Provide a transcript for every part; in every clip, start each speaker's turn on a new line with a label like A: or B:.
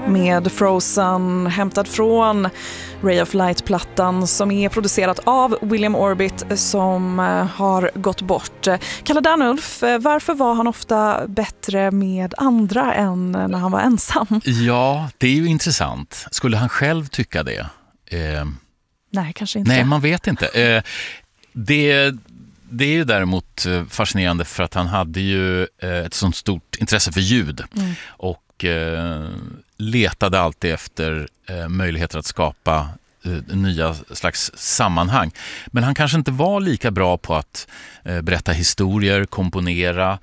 A: med Frozen, hämtad från Ray of Light-plattan som är producerat av William Orbit som har gått bort. Kalle Dernulf, varför var han ofta bättre med andra än när han var ensam?
B: Ja, det är ju intressant. Skulle han själv tycka det?
A: Nej, kanske inte.
B: Nej, man vet inte. Det är ju däremot fascinerande för att han hade ju ett sånt stort intresse för ljud och letade alltid efter möjligheter att skapa nya slags sammanhang. Men han kanske inte var lika bra på att berätta historier, komponera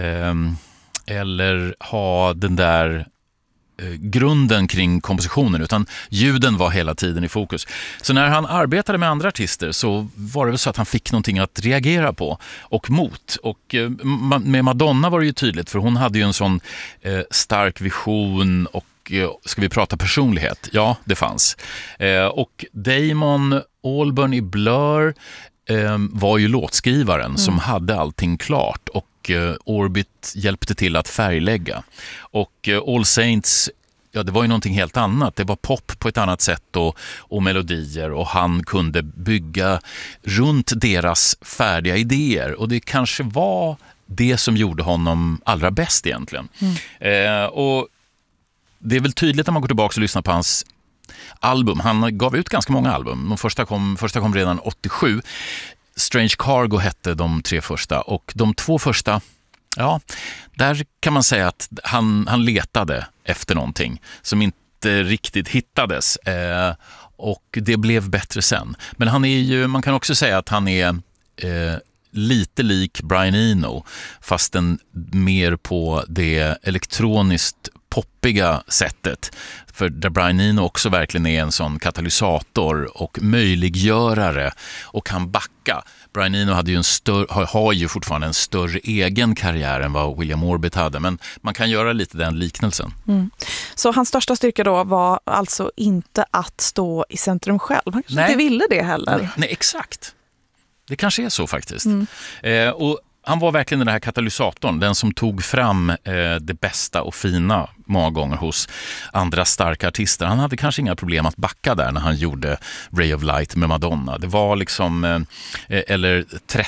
B: eller ha den där grunden kring kompositionen, utan ljuden var hela tiden i fokus. Så när han arbetade med andra artister så var det väl så att han fick någonting att reagera på och mot. Och med Madonna var det ju tydligt, för hon hade ju en sån stark vision och ska vi prata personlighet? Ja, det fanns. Och Damon Albarn i Blur var ju låtskrivaren som hade allting klart och Orbit hjälpte till att färglägga. Och All Saints, ja, det var ju någonting helt annat. Det var pop på ett annat sätt och melodier, och han kunde bygga runt deras färdiga idéer. Och det kanske var det som gjorde honom allra bäst egentligen. Och det är väl tydligt när man går tillbaka och lyssnar på hans album. Han gav ut ganska många album. De första kom redan 87. Strange Cargo hette de 3 första, och de 2 första, ja, där kan man säga att han letade efter någonting som inte riktigt hittades och det blev bättre sen. Men han är ju, man kan också säga att han är lite lik Brian Eno, fastän mer på det elektroniskt poppiga sättet. För där Brian Eno också verkligen är en sån katalysator och möjliggörare och kan backa. Brian Eno hade ju har ju fortfarande en större egen karriär än vad William Orbit hade, men man kan göra lite den liknelsen.
A: Så hans största styrka då var alltså inte att stå i centrum själv. Han kanske inte ville det heller.
B: Nej, exakt. Det kanske är så faktiskt. Och han var verkligen den här katalysatorn, den som tog fram det bästa och fina många gånger hos andra starka artister. Han hade kanske inga problem att backa där när han gjorde Ray of Light med Madonna. Det var liksom, eller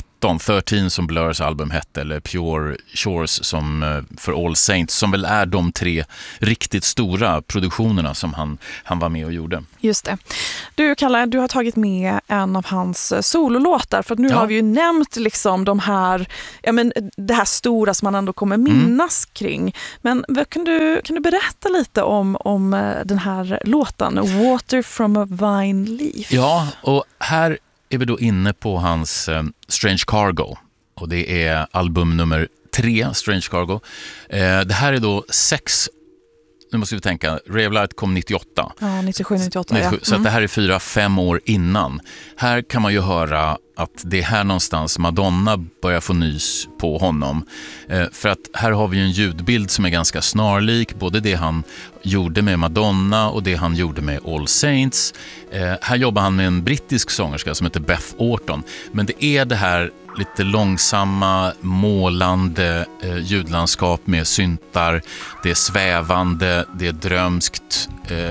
B: 13 som Blurs album hette, eller Pure Shores som för All Saints, som väl är de 3 riktigt stora produktionerna som han var med och gjorde.
A: Just det. Du, Kalle, du har tagit med en av hans sololåtar, för att nu har vi ju nämnt liksom de här, det här stora som man ändå kommer minnas kring. Men kan du berätta lite om den här låten, Water from a Vine Leaf? Ja,
B: och här är vi då inne på hans Strange Cargo, och det är album nummer 3, Strange Cargo. Det här är då 6, nu måste vi tänka, Ray of Light kom 98.
A: Ja, 97, 98. Ja.
B: Så att det här är 4-5 år innan. Här kan man ju höra att det är här någonstans Madonna börjar få nys på honom. För att här har vi ju en ljudbild som är ganska snarlik, både det han gjorde med Madonna och det han gjorde med All Saints. Här jobbar han med en brittisk sångerska som heter Beth Orton. Men det är det här lite långsamma, målande ljudlandskap med syntar. Det är svävande, det är drömskt.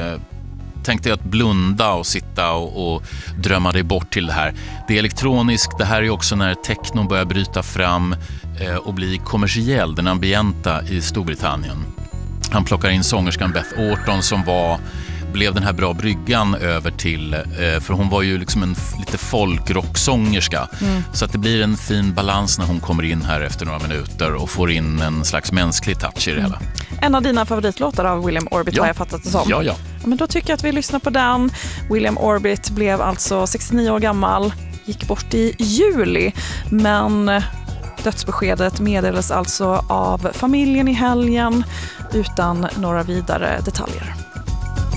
B: Tänk dig att blunda och sitta och drömma dig bort till det här. Det är elektroniskt, det här är också när techno börjar bryta fram och bli kommersiell, den ambienta i Storbritannien. Han plockar in sångerskan Beth Orton som blev den här bra bryggan över till, för hon var ju liksom en lite folkrocksångerska. Så att det blir en fin balans när hon kommer in här efter några minuter och får in en slags mänsklig touch i det hela.
A: En av dina favoritlåtar av William Orbit har jag fattat det som.
B: Ja.
A: Men då tycker jag att vi lyssnar på den. William Orbit blev alltså 69 år gammal, gick bort i juli, men dödsbeskedet meddelades alltså av familjen i helgen utan några vidare detaljer.